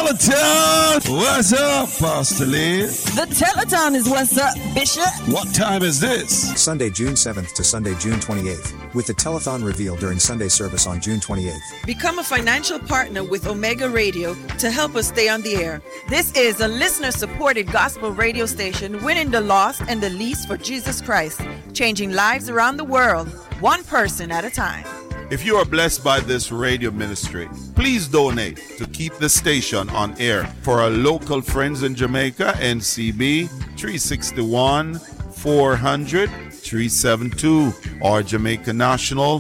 Telethon! What's up, Pastor Lee? The Telethon is what's up, Bishop. What time is this? Sunday, June 7th to Sunday, June 28th, with the Telethon reveal during Sunday service on June 28th. Become a financial partner with Omega Radio to help us stay on the air. This is a listener-supported gospel radio station winning the lost and the least for Jesus Christ, changing lives around the world, one person at a time. If you are blessed by this radio ministry, please donate to keep the station on air. For our local friends in Jamaica, NCB 361 400 372 or Jamaica National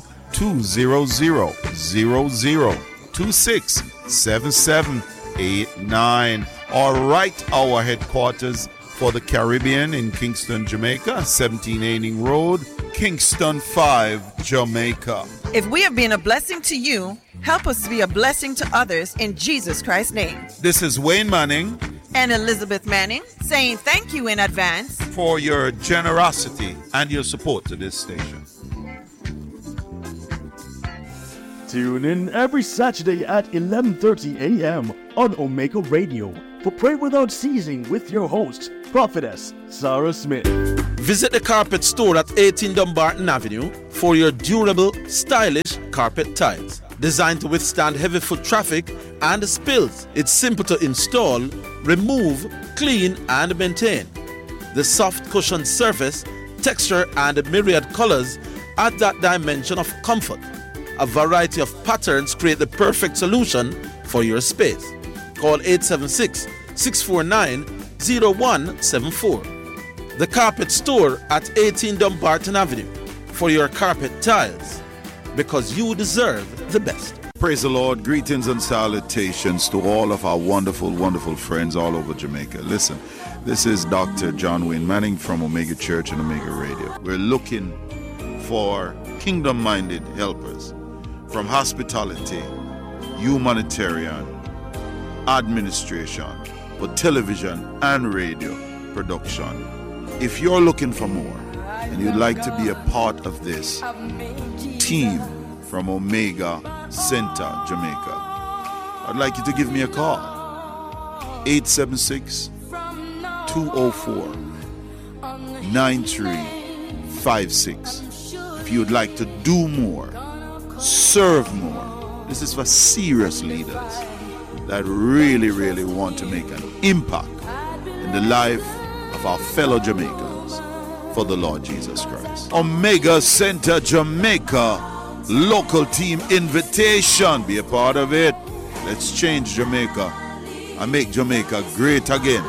200-0026-7789 or write our headquarters for the Caribbean in Kingston, Jamaica, 17 Aining Road, Kingston 5, Jamaica. If we have been a blessing to you, help us to be a blessing to others in Jesus Christ's name. This is Wayne Manning and Elizabeth Manning saying thank you in advance for your generosity and your support to this station. Tune in every Saturday at 11:30 a.m. on Omega Radio for Pray Without Ceasing with your host, Prophetess Sarah Smith. Visit the Carpet Store at 18 Dumbarton Avenue for your durable, stylish carpet tiles. Designed to withstand heavy foot traffic and spills, it's simple to install, remove, clean, and maintain. The soft cushioned surface, texture, and myriad colors add that dimension of comfort. A variety of patterns create the perfect solution for your space. Call 876-649-0174. The Carpet Store at 18 Dumbarton Avenue for your carpet tiles, because you deserve the best. Praise the Lord. Greetings and salutations to all of our wonderful, wonderful friends all over Jamaica. Listen, this is Dr. John Wayne Manning from Omega Church and Omega Radio. We're looking for kingdom-minded helpers from hospitality, humanitarian, administration, for television and radio production. If you're looking for more and you'd like to be a part of this team from Omega Center, Jamaica, I'd like you to give me a call. 876-204-9356. If you'd like to do more, serve more. This is for serious leaders that really, really want to make an impact in the life of our fellow Jamaicans for the Lord Jesus Christ. Omega Center Jamaica local team invitation. Be a part of it. Let's change Jamaica and make Jamaica great again.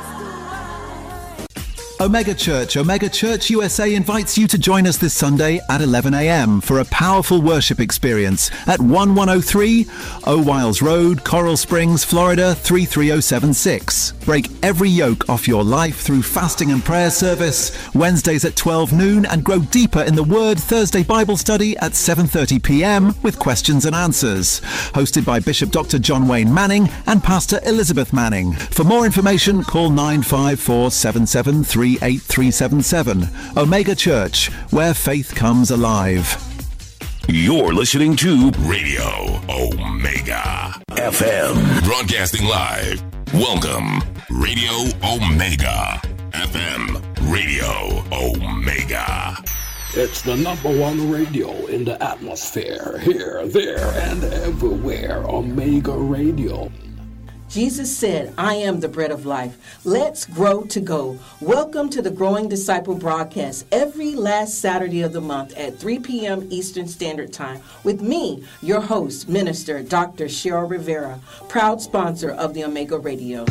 Omega Church USA invites you to join us this Sunday at 11 a.m. for a powerful worship experience at 1103 O'Wiles Road, Coral Springs, Florida 33076. Break every yoke off your life through fasting and prayer service, Wednesdays at 12 noon, and grow deeper in the Word Thursday Bible study at 7:30 p.m. with questions and answers. Hosted by Bishop Dr. John Wayne Manning and Pastor Elizabeth Manning. For more information, call 954-773-8377. Omega Church, where faith comes alive. You're listening to Radio Omega FM. Broadcasting live. Welcome, Radio Omega FM. Radio Omega. It's the #1 radio in the atmosphere. Here, there, and everywhere. Omega Radio. Jesus said, I am the bread of life. Let's grow to go. Welcome to the Growing Disciple broadcast every last Saturday of the month at 3 p.m. Eastern Standard Time with me, your host, Minister Dr. Cheryl Rivera, proud sponsor of the Omega Radio.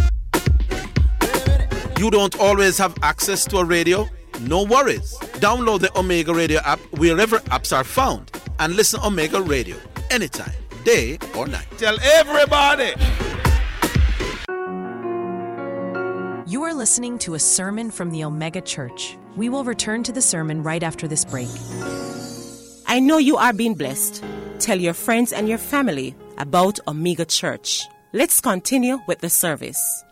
You don't always have access to a radio? No worries. Download the Omega Radio app wherever apps are found and listen to Omega Radio anytime, day or night. Tell everybody. You are listening to a sermon from the Omega Church. We will return to the sermon right after this break. I know you are being blessed. Tell your friends and your family about Omega Church. Let's continue with the service.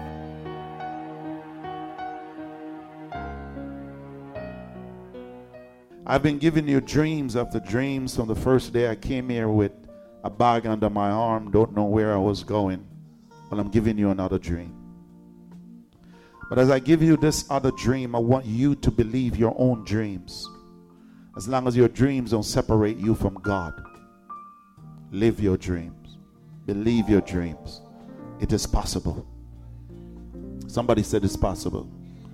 I've been giving you dreams after dreams from the first day I came here with a bag under my arm, don't know where I was going. Well, I'm giving you another dream. But as I give you this other dream, I want you to believe your own dreams. As long as your dreams don't separate you from God. Live your dreams. Believe your dreams. It is possible. Somebody said it's possible.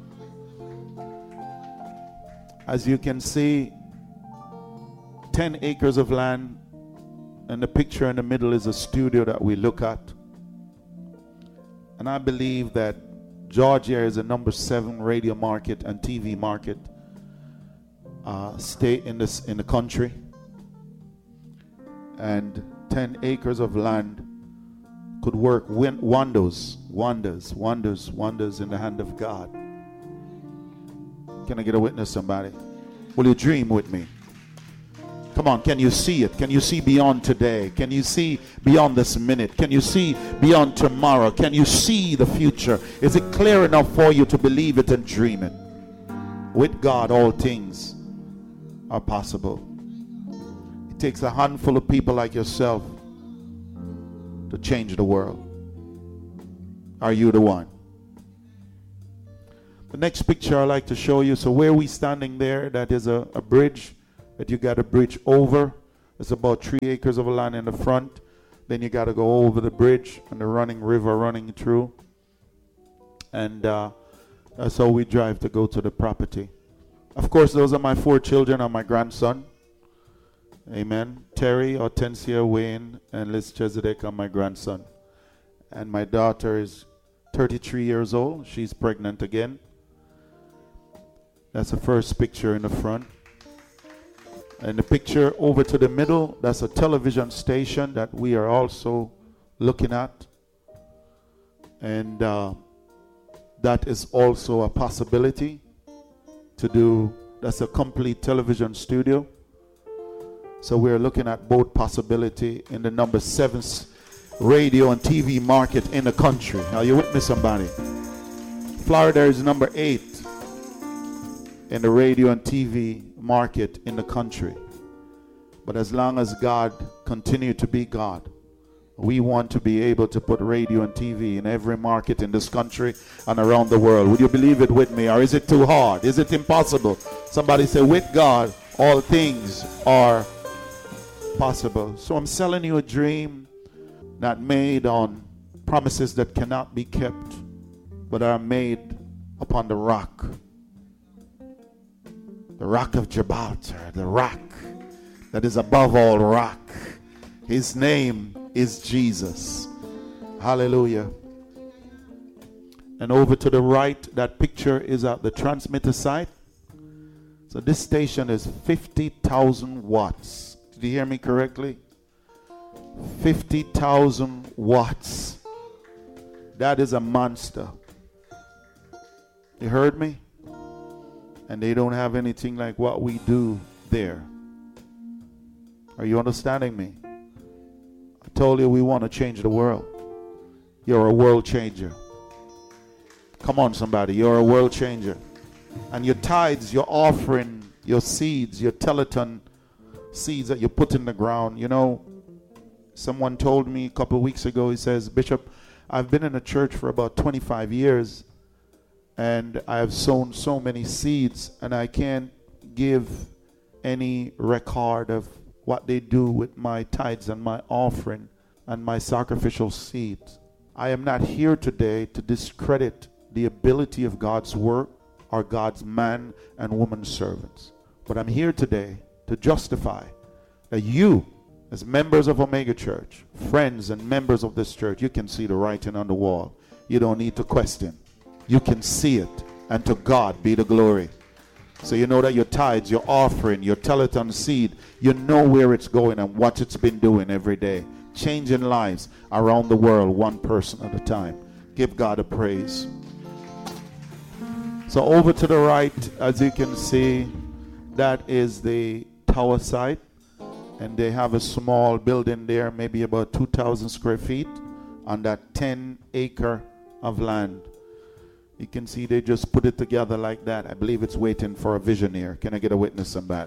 As you can see, 10 acres of land, and the picture in the middle is a studio that we look at. And I believe that Georgia is the number 7 radio market and TV market state in the country. And 10 acres of land could work wonders in the hand of God. Can I get a witness, somebody? Will you dream with me? Come on, can you see it? Can you see beyond today? Can you see beyond this minute? Can you see beyond tomorrow? Can you see the future? Is it clear enough for you to believe it and dream it? With God, all things are possible. It takes a handful of people like yourself to change the world. Are you the one? The next picture I like to show you. So where we standing there, that is a bridge that you got to bridge over. It's about 3 acres of land in the front. Then you got to go over the bridge and the running river running through. And that's how we drive to go to the property. Of course, those are my 4 children and my grandson. Amen. Terry, Hortensia, Wayne, and Liz Chesedek are my grandson. And my daughter is 33 years old. She's pregnant again. That's the first picture in the front. And the picture over to the middle, that's a television station that we are also looking at. And that is also a possibility to do. That's a complete television studio. So we're looking at both possibility in the number 7 radio and TV market in the country. Are you with me, somebody? Florida is number 8 in the radio and TV market in the country. But as long as God continue to be God, we want to be able to put radio and TV in every market in this country and around the world. Would you believe it with me, or is it too hard? Is it impossible? Somebody say, with God, all things are possible. So I'm selling you a dream not made on promises that cannot be kept, but are made upon the rock. The rock of Gibraltar, the rock that is above all rock. His name is Jesus. Hallelujah. And over to the right, that picture is at the transmitter site. So this station is 50,000 watts. Did you hear me correctly? 50,000 watts. That is a monster. You heard me? And they don't have anything like what we do there. Are you understanding me? I told you we want to change the world. You're a world changer. Come on, somebody. You're a world changer. And your tithes, your offering, your seeds, your telethon seeds that you put in the ground. You know, someone told me a couple of weeks ago, he says, Bishop, I've been in a church for about 25 years. And I have sown so many seeds, and I can't give any record of what they do with my tithes and my offering and my sacrificial seeds. I am not here today to discredit the ability of God's work or God's man and woman servants. But I'm here today to justify that you, as members of Omega Church, friends and members of this church, you can see the writing on the wall. You don't need to question. You can see it, and to God be the glory. So you know that your tithes, your offering, your telethon seed, you know where it's going and what it's been doing every day. Changing lives around the world, one person at a time. Give God a praise. So over to the right, as you can see, that is the tower site. And they have a small building there, maybe about 2,000 square feet on that 10-acre of land. You can see they just put it together like that. I believe it's waiting for a visionary. Can I get a witness, somebody?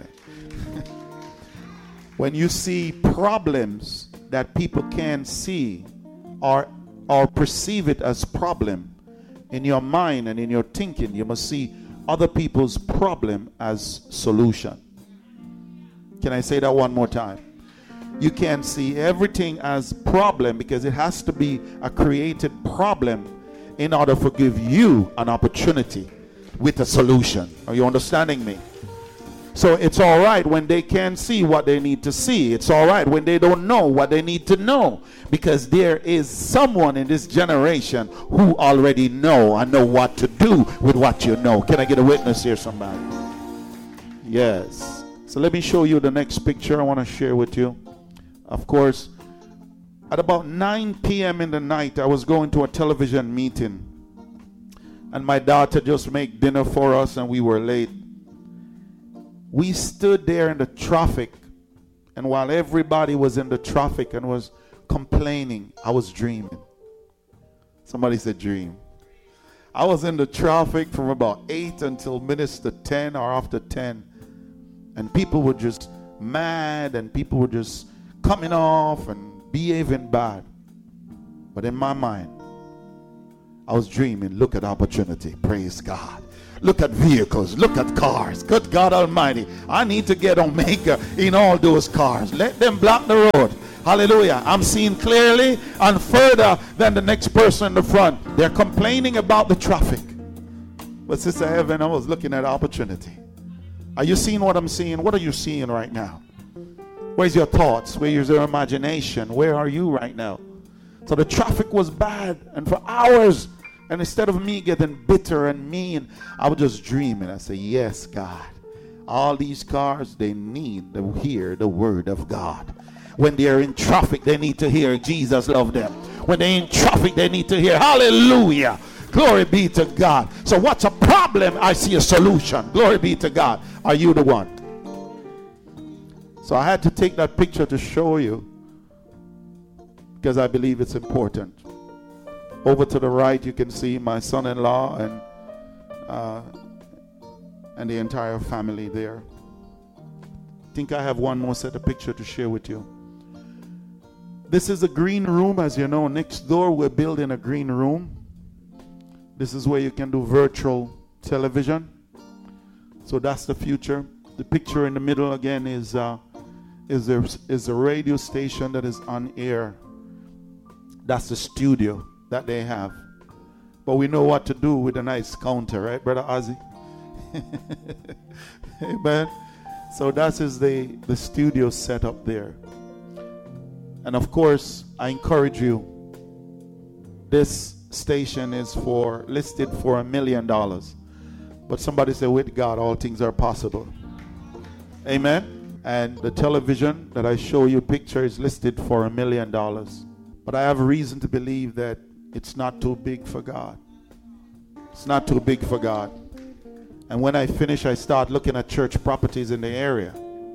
When you see problems that people can't see, or or perceive it as problem in your mind and in your thinking, you must see other people's problem as solution. Can I say that one more time? You can't see everything as problem because it has to be a created problem in order to give you an opportunity with a solution. Are you understanding me? So it's all right when they can't see what they need to see. It's all right when they don't know what they need to know, because there is someone in this generation who already know and know what to do with what you know. Can I get a witness here, somebody? Yes. So let me show you the next picture I want to share with you. Of course, at about 9 p.m. in the night, I was going to a television meeting, and my daughter just made dinner for us, and we were late. We stood there in the traffic, and while everybody was in the traffic and was complaining, I was dreaming. Somebody said dream. I was in the traffic from about 8 until minutes to 10 or after 10, and people were just mad, and people were just coming off and behaving bad. But in my mind, I was dreaming. Look at opportunity. Praise God. Look at vehicles. Look at cars. Good God Almighty. I need to get Omega in all those cars. Let them block the road. Hallelujah. I'm seeing clearly and further than the next person in the front. They're complaining about the traffic. But Sister Heaven, I was looking at opportunity. Are you seeing what I'm seeing? What are you seeing right now? Where's your thoughts? Where's your imagination? Where are you right now? So the traffic was bad, and for hours, and instead of me getting bitter and mean, I was just dreaming. I say, yes, God. All these cars, they need to hear the word of God. When they're in traffic, they need to hear Jesus love them. When they're in traffic, they need to hear hallelujah. Glory be to God. So what's a problem? I see a solution. Glory be to God. Are you the one? So I had to take that picture to show you, because I believe it's important. Over to the right, you can see my son-in-law and the entire family there. I think I have one more set of picture to share with you. This is a green room. As you know, next door we're building a green room. This is where you can do virtual television. So that's the future. The picture in the middle again is a radio station that is on air. That's the studio that they have. But we know what to do with a nice counter, right, Brother Ozzy? Amen. So that is the studio set up there. And of course, I encourage you, this station is listed for $1 million. But somebody said, with God, all things are possible. Amen. And the television that I show you picture is listed for $1 million. But I have a reason to believe that it's not too big for God. It's not too big for God. And when I finish, I start looking at church properties in the area.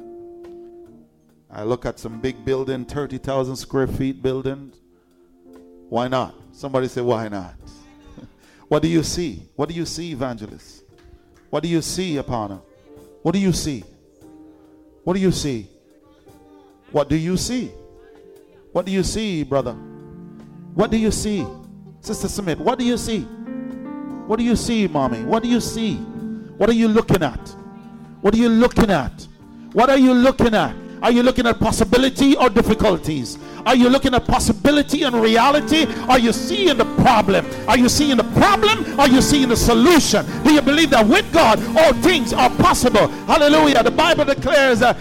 I look at some big building, 30,000 square feet buildings. Why not? Somebody say, why not? What do you see? What do you see, evangelist? What do you see, Apana? What do you see? What do you see? What do you see? What do you see, brother? What do you see? Sister Smith, what do you see? What do you see, mommy? What do you see? What are you looking at? What are you looking at? What are you looking at? Are you looking at possibility or difficulties? Are you looking at possibility and reality? Are you seeing the problem? Are you seeing the problem? Are you seeing the solution? Do you believe that with God all things are possible? Hallelujah. The Bible declares that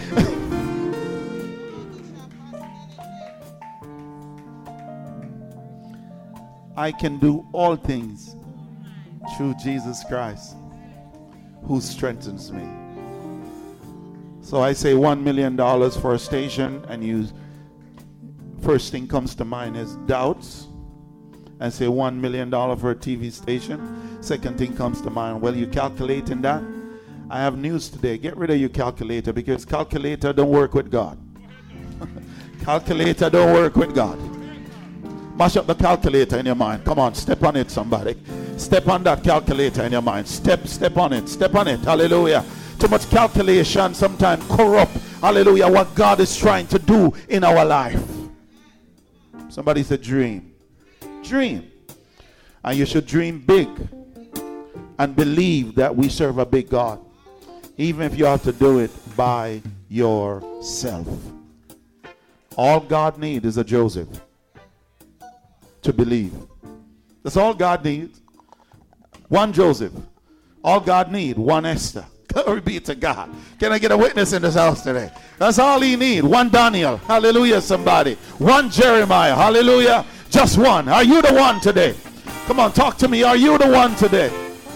I can do all things through Jesus Christ who strengthens me. So I say $1 million for a station, and first thing comes to mind is doubts. I say $1 million for a TV station. Second thing comes to mind, well, you calculating that? I have news today. Get rid of your calculator, because calculator don't work with God. Calculator don't work with God. Mash up the calculator in your mind. Come on, step on it, somebody. Step on that calculator in your mind. Step on it. Step on it. Hallelujah. Too much calculation sometimes corrupt, hallelujah, what God is trying to do in our life. Somebody said dream. Dream. And you should dream big and believe that we serve a big God, even if you have to do it by yourself. All God needs is a Joseph to believe. That's all God needs. One Joseph. All God needs, one Esther. Glory be to God. Can I get a witness in this house today? That's all he needs. One Daniel. Hallelujah, somebody. One Jeremiah. Hallelujah. Just one. Are you the one today? Come on, talk to me. Are you the one today?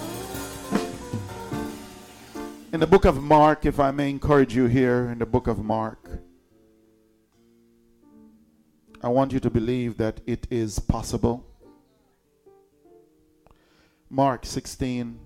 In the book of Mark, if I may encourage you here, in the book of Mark, I want you to believe that it is possible. Mark 16.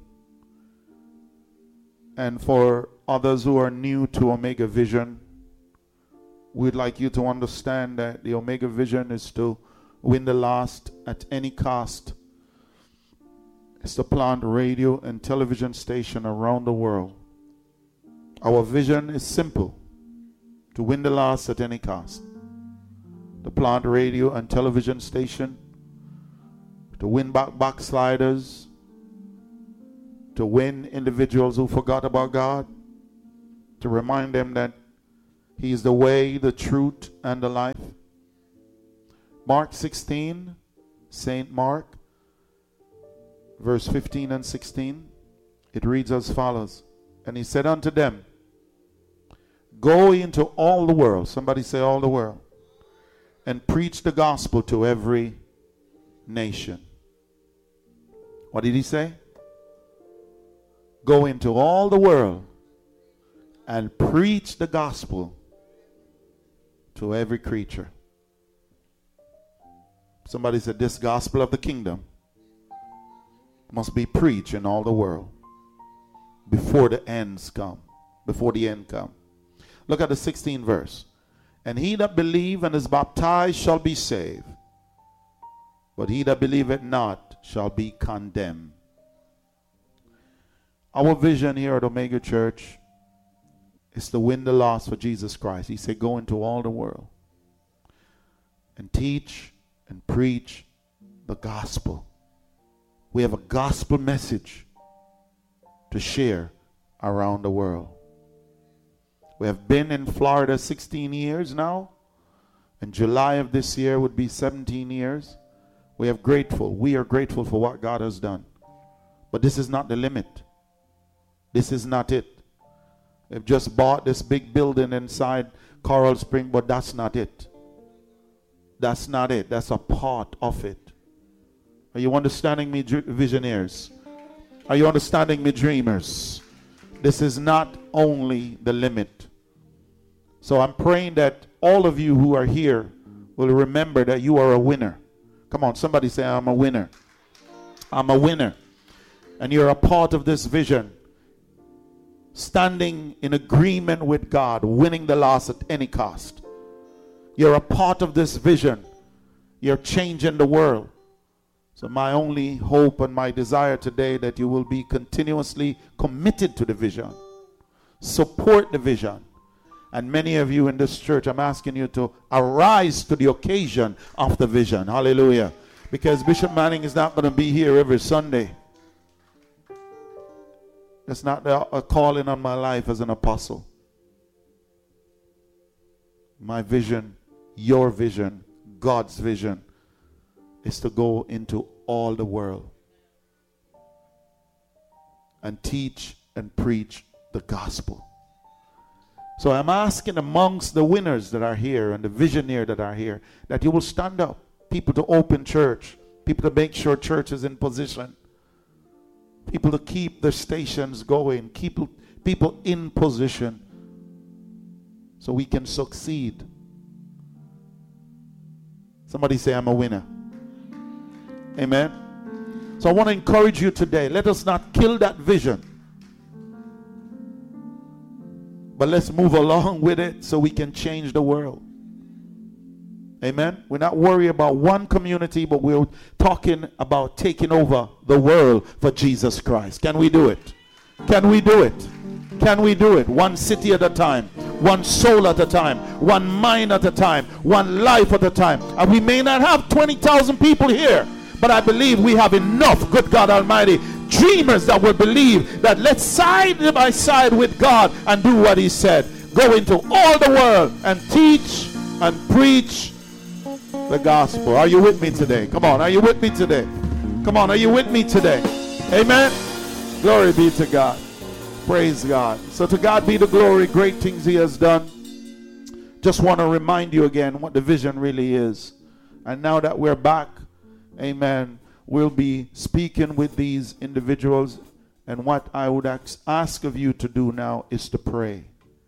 And for others who are new to Omega Vision, we'd like you to understand that the Omega Vision is to win the lost at any cost. It's to plant radio and television station around the world. Our vision is simple: to win the lost at any cost. To plant radio and television station, to win back backsliders, to win individuals who forgot about God, to remind them that He is the way, the truth, and the life. Mark 16, St. Mark, verse 15 and 16, it reads as follows. And He said unto them, go into all the world, somebody say all the world, and preach the gospel to every nation. What did He say? Go into all the world and preach the gospel to every creature. Somebody said this gospel of the kingdom must be preached in all the world before the ends come, before the end come. Look at the 16th verse. And he that believe and is baptized shall be saved, but he that believeth not shall be condemned. Our vision here at Omega Church is to win the lost for Jesus Christ. He said, go into all the world and teach and preach the gospel. We have a gospel message to share around the world. We have been in Florida 16 years now. In July of this year would be 17 years. We are grateful for what God has done. But this is not the limit. This is not it. They've just bought this big building inside Coral Spring, but that's not it. That's not it. That's a part of it. Are you understanding me, visionaries? Are you understanding me, dreamers? This is not only the limit. So I'm praying that all of you who are here will remember that you are a winner. Come on, somebody say, I'm a winner. I'm a winner. And you're a part of this vision. Standing in agreement with God, winning the lost at any cost. You're a part of this vision. You're changing the world. So my only hope and my desire today that you will be continuously committed to the vision. Support the vision. And many of you in this church, I'm asking you to arise to the occasion of the vision. Hallelujah. Because Bishop Manning is not going to be here every Sunday. That's not a calling on my life as an apostle. My vision, your vision, God's vision is to go into all the world and teach and preach the gospel. So I'm asking amongst the winners that are here and the visionaries that are here that you will stand up. People to open church. People to make sure church is in position. People to keep their stations going. Keep people in position so we can succeed. Somebody say, I'm a winner. Amen. So I want to encourage you today. Let us not kill that vision. But let's move along with it so we can change the world. Amen. We're not worried about one community, but we're talking about taking over the world for Jesus Christ. Can we do it? Can we do it? Can we do it? One city at a time, one soul at a time, one mind at a time, one life at a time. And we may not have 20,000 people here, but I believe we have enough, good God Almighty, dreamers that will believe that let's side by side with God and do what he said. Go into all the world and teach and preach the gospel. Are you with me today? Come on, are you with me today? Come on, are you with me today? Amen. Glory be to God. Praise God. So to God be the glory, great things he has done. Just want to remind you again what the vision really is. And now that we're back, amen, we'll be speaking with these individuals. And what I would ask of you to do now is to pray.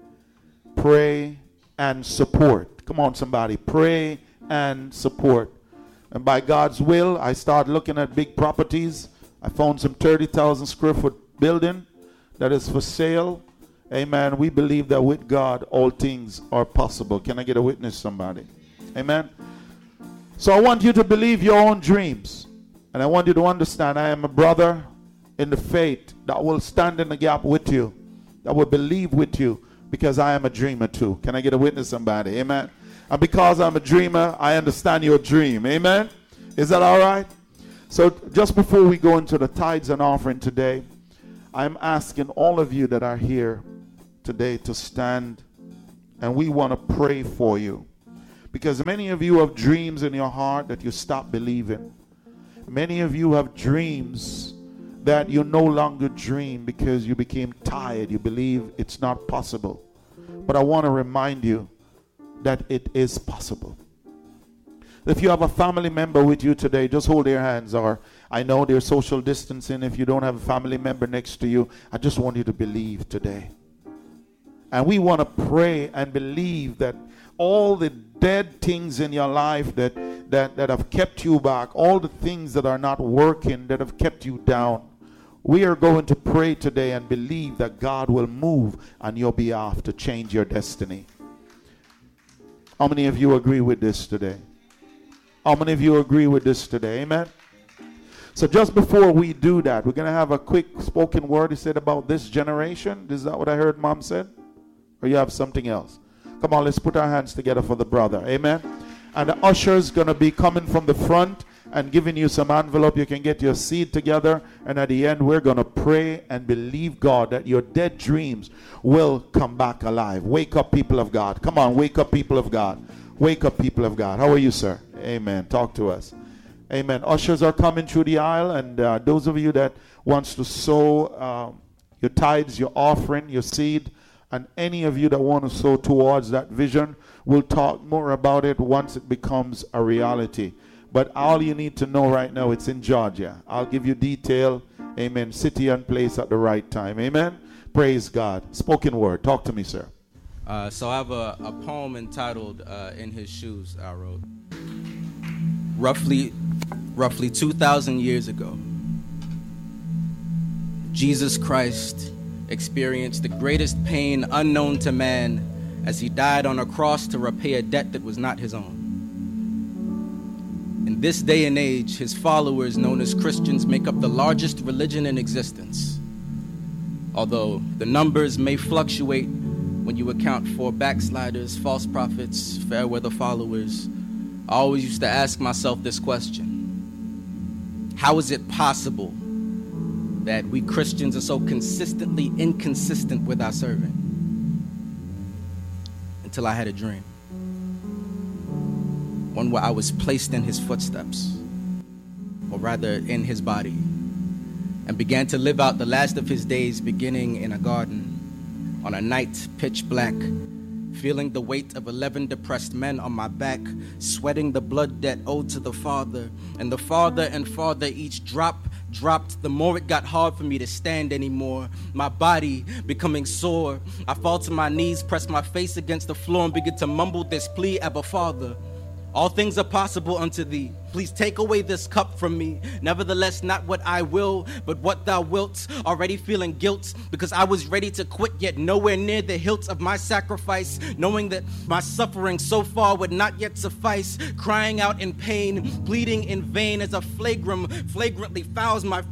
Pray and support. Come on, somebody. Pray and support. And by God's will, I started looking at big properties. I found some 30,000 square foot building that is for sale. Amen. We believe that with God, all things are possible. Can I get a witness, somebody? Amen. So I want you to believe your own dreams. And I want you to understand I am a brother in the faith that will stand in the gap with you, that will believe with you, because I am a dreamer too. Can I get a witness, somebody? Amen. And because I'm a dreamer, I understand your dream. Amen. Is that all right? So just before we go into the tithes and offering today, I'm asking all of you that are here today to stand, and we want to pray for you. Because many of you have dreams in your heart that you stop believing. Many of you have dreams that you no longer dream because you became tired. You believe it's not possible. But I want to remind you that it is possible. If you have a family member with you today, just hold their hands. Or I know there's social distancing. If you don't have a family member next to you, I just want you to believe today. And we want to pray and believe that all the dead things in your life that have kept you back, all the things that are not working, that have kept you down, we are going to pray today and believe that God will move on your behalf to change your destiny. How many of you agree with this today? How many of you agree with this today? Amen. So just before we do that, we're going to have a quick spoken word. He said about this generation. Is that what I heard Mom said? Or you have something else? Come on, let's put our hands together for the brother. Amen. And the usher's going to be coming from the front and giving you some envelope. You can get your seed together. And at the end, we're going to pray and believe God that your dead dreams will come back alive. Wake up, people of God. Come on, wake up, people of God. Wake up, people of God. How are you, sir? Amen. Talk to us. Amen. Ushers are coming through the aisle. And those of you that wants to sow your tithes, your offering, your seed, and any of you that want to sow towards that vision, we'll talk more about it once it becomes a reality. But all you need to know right now, it's in Georgia. I'll give you detail. Amen. City and place at the right time. Amen. Praise God. Spoken word. Talk to me, sir. So I have a poem entitled In His Shoes I wrote. Roughly 2,000 years ago, Jesus Christ experienced the greatest pain unknown to man as he died on a cross to repay a debt that was not his own. In this day and age, his followers, known as Christians, make up the largest religion in existence. Although the numbers may fluctuate when you account for backsliders, false prophets, fair weather followers, I always used to ask myself this question: how is it possible that we Christians are so consistently inconsistent with our serving? Until I had a dream. One where I was placed in his footsteps, or rather in his body, and began to live out the last of his days, beginning in a garden, on a night pitch black, feeling the weight of 11 depressed men on my back, sweating the blood debt owed to the Father, and the farther and farther each dropped, the more it got hard for me to stand anymore. My body becoming sore. I fall to my knees, press my face against the floor, and begin to mumble this plea: Abba, Father, all things are possible unto thee. Please take away this cup from me. Nevertheless, not what I will, but what thou wilt. Already feeling guilt because I was ready to quit, yet nowhere near the hilt of my sacrifice, knowing that my suffering so far would not yet suffice. Crying out in pain, pleading in vain as a flagrantly fouls my